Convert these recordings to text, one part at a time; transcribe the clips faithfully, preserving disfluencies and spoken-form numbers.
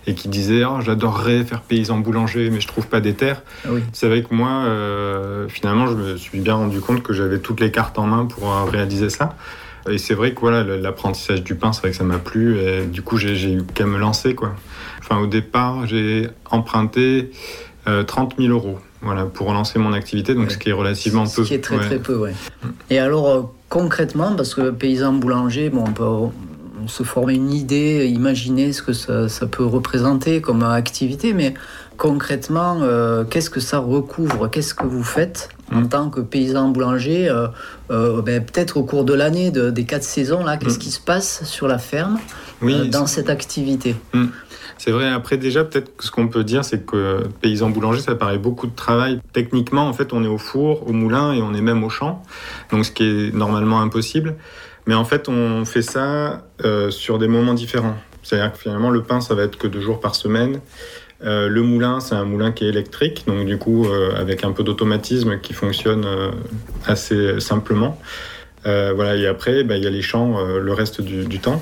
et qui disaient oh, « j'adorerais faire paysan boulanger, mais je trouve pas des terres oui. ». C'est vrai que moi, euh, finalement, je me suis bien rendu compte que j'avais toutes les cartes en main pour euh, réaliser ça. Et c'est vrai que voilà, l'apprentissage du pain, c'est vrai que ça m'a plu, et du coup, j'ai, j'ai eu qu'à me lancer, quoi. Enfin, au départ, j'ai emprunté euh, trente mille euros. Voilà, pour relancer mon activité, donc ouais. ce qui est relativement ce peu. Ce qui est très ouais. très peu, ouais. Et alors, euh, concrètement, parce que paysan boulanger, bon, on peut se former une idée, imaginer ce que ça, ça peut représenter comme activité, mais concrètement, euh, qu'est-ce que ça recouvre ? Qu'est-ce que vous faites en mmh. tant que paysan boulanger euh, euh, ben, peut-être au cours de l'année, de, des quatre saisons, là, qu'est-ce mmh. qui se passe sur la ferme oui, euh, dans cette activité ? mmh. C'est vrai, après déjà, peut-être que ce qu'on peut dire, c'est que paysan boulanger, ça paraît beaucoup de travail. Techniquement, en fait, on est au four, au moulin et on est même au champ, donc ce qui est normalement impossible. Mais en fait, on fait ça euh, sur des moments différents. C'est-à-dire que finalement, le pain, ça va être que deux jours par semaine. Euh, le moulin, c'est un moulin qui est électrique, donc du coup, euh, avec un peu d'automatisme qui fonctionne euh, assez simplement. Euh, voilà, et après, bah, y a les champs euh, le reste du, du temps.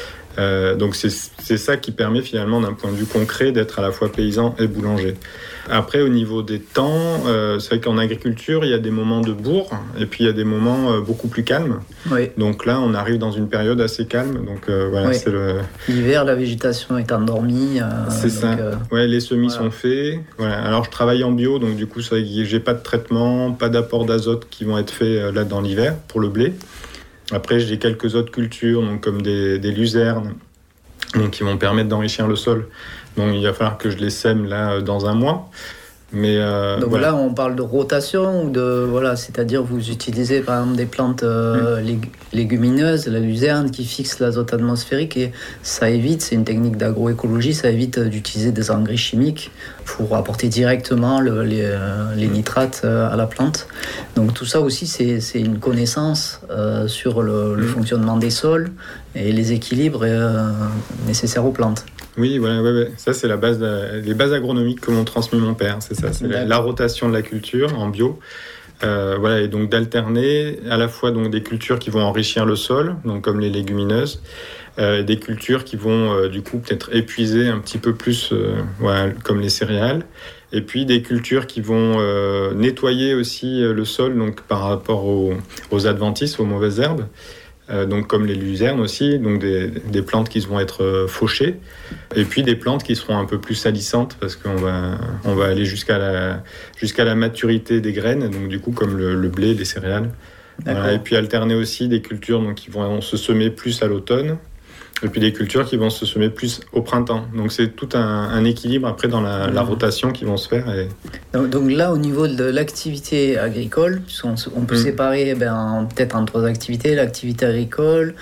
Euh, donc c'est, c'est ça qui permet finalement d'un point de vue concret d'être à la fois paysan et boulanger. Après au niveau des temps, euh, c'est vrai qu'en agriculture il y a des moments de bourre et puis il y a des moments euh, beaucoup plus calmes. Oui. Donc là on arrive dans une période assez calme. Donc euh, voilà, oui. c'est le... L'hiver, la végétation est endormie. Euh, c'est donc, ça. Euh... Ouais, les semis voilà. sont faits. Voilà. Alors je travaille en bio, donc du coup c'est vrai que j'ai pas de traitement, pas d'apport d'azote qui vont être faits euh, là dans l'hiver pour le blé. Après, j'ai quelques autres cultures, donc comme des, des luzernes, donc qui vont permettre d'enrichir le sol. Donc, il va falloir que je les sème là dans un mois. Mais euh, donc voilà. là, on parle de rotation ou de voilà, c'est-à-dire vous utilisez par exemple des plantes euh, mmh. lég- légumineuses, la luzerne qui fixe l'azote atmosphérique et ça évite, c'est une technique d'agroécologie, ça évite d'utiliser des engrais chimiques pour apporter directement le, les, euh, les nitrates euh, à la plante. Donc tout ça aussi, c'est, c'est une connaissance euh, sur le, le mmh. fonctionnement des sols et les équilibres euh, nécessaires aux plantes. Oui, ouais, ouais, ouais. Ça c'est la base, de, les bases agronomiques que m'ont transmis mon père. C'est ça, c'est la, la rotation de la culture en bio. Euh, voilà, et donc d'alterner à la fois donc des cultures qui vont enrichir le sol, donc comme les légumineuses, euh, des cultures qui vont euh, du coup peut-être épuiser un petit peu plus, euh, voilà, comme les céréales, et puis des cultures qui vont euh, nettoyer aussi le sol, donc par rapport aux, aux adventices, aux mauvaises herbes. Euh, donc comme les luzernes aussi, donc des, des plantes qui vont être euh, fauchées, et puis des plantes qui seront un peu plus salissantes parce qu'on va, on va aller jusqu'à la, jusqu'à la maturité des graines, donc du coup comme le, le blé, les céréales. Voilà, et puis alterner aussi des cultures donc, qui vont se semer plus à l'automne, et puis des cultures qui vont se semer plus au printemps. Donc c'est tout un, un équilibre après dans la, mmh. la rotation qui vont se faire. Et... Donc, donc là, au niveau de l'activité agricole, puisqu'on on peut mmh. séparer ben, peut-être en trois activités, l'activité agricole,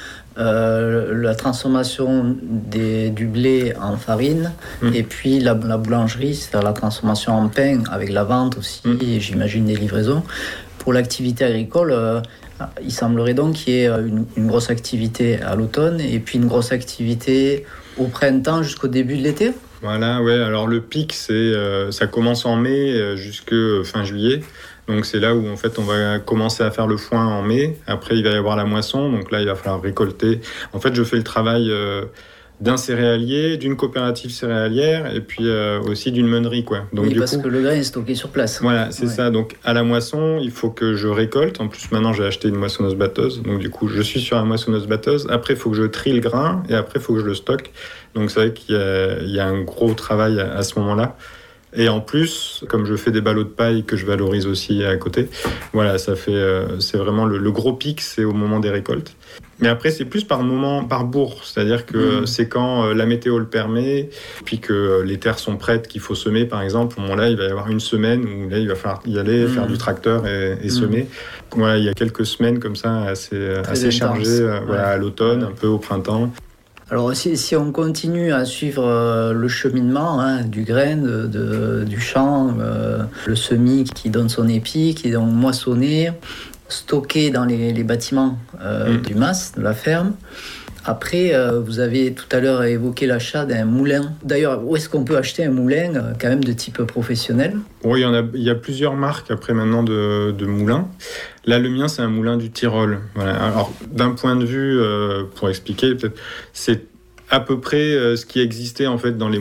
euh, la transformation des, du blé en farine, mmh. et puis la, la boulangerie, c'est-à-dire la transformation en pain, avec la vente aussi, mmh. et j'imagine des livraisons. Pour l'activité agricole, euh, il semblerait donc qu'il y ait une, une grosse activité à l'automne et puis une grosse activité au printemps jusqu'au début de l'été. Voilà, ouais. Alors le pic, c'est euh, ça commence en mai euh, jusque fin juillet. Donc c'est là où en fait on va commencer à faire le foin en mai. Après il va y avoir la moisson, donc là il va falloir récolter. En fait, je fais le travail euh, d'un céréalier, d'une coopérative céréalière et puis euh, aussi d'une meunerie, quoi. Donc, oui, du parce coup, que le grain est stocké sur place. Voilà, c'est ouais. ça. Donc à la moisson, il faut que je récolte. En plus, maintenant, j'ai acheté une moissonneuse-batteuse. Donc du coup, je suis sur la moissonneuse-batteuse. Après, il faut que je trie le grain et après, il faut que je le stocke. Donc c'est vrai qu'il y a, il y a un gros travail à, à ce moment-là. Et en plus, comme je fais des ballots de paille que je valorise aussi à côté, voilà, ça fait, euh, c'est vraiment le, le gros pic, c'est au moment des récoltes. Mais après, c'est plus par moment, par bourre, c'est-à-dire que mmh. c'est quand euh, la météo le permet, puis que euh, les terres sont prêtes, qu'il faut semer, par exemple. Au moment là, il va y avoir une semaine où là, il va falloir y aller, mmh. faire du tracteur et, et mmh. semer. Voilà, il y a quelques semaines comme ça, assez, assez chargées, euh, ouais. voilà, à l'automne, un peu au printemps. Alors si, si on continue à suivre euh, le cheminement hein, du grain, de, de, du champ, euh, le semis qui donne son épi, qui est donc moissonné, stocké dans les, les bâtiments euh, mmh. du mas, de la ferme. Après, euh, vous avez tout à l'heure évoqué l'achat d'un moulin. D'ailleurs, où est-ce qu'on peut acheter un moulin euh, quand même de type professionnel ? Oui, il y en a, il y a plusieurs marques après maintenant de, de moulins. Là, le mien, c'est un moulin du Tyrol. Voilà. Alors, d'un point de vue, euh, pour expliquer, peut-être, c'est à peu près euh, ce qui existait en fait dans les